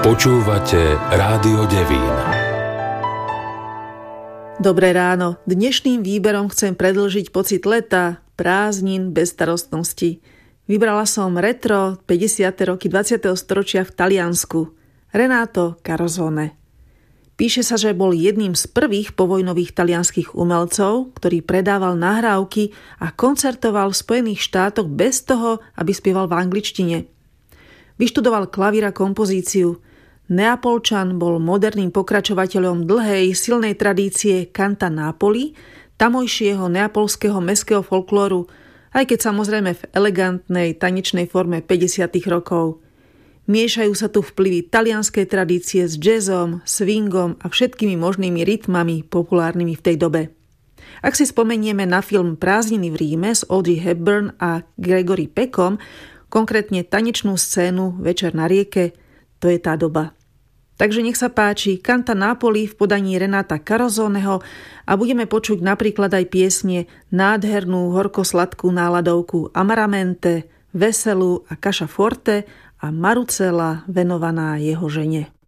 Počúvate Rádio Devín. Dobré ráno. Dnešným výberom chcem predĺžiť pocit leta, prázdnin, bezstarostnosti. Vybrala som retro 50. roky 20. storočia v Taliansku. Renato Carosone. Píše sa, že bol jedným z prvých povojnových talianskych umelcov, ktorý predával nahrávky a koncertoval v Spojených štátoch bez toho, aby spieval v angličtine. Vyštudoval klavír a kompozíciu. Neapolčan, bol moderným pokračovateľom dlhej, silnej tradície canta Napoli, tamojšieho neapolského mestského folklóru, aj keď samozrejme v elegantnej tanečnej forme 50. rokov. Miešajú sa tu vplyvy talianskej tradície s jazzom, swingom a všetkými možnými rytmami populárnymi v tej dobe. Ak si spomenieme na film Prázdniny v Ríme s Audrey Hepburn a Gregory Peckom, konkrétne tanečnú scénu Večer na rieke, to je tá doba. Takže nech sa páči, Canta Napoli v podaní Renata Carosoneho a budeme počuť napríklad aj piesne nádhernú horko-sladkú náladovku Amaramente, Veselú a Cacha Forte a Marcella venovaná jeho žene.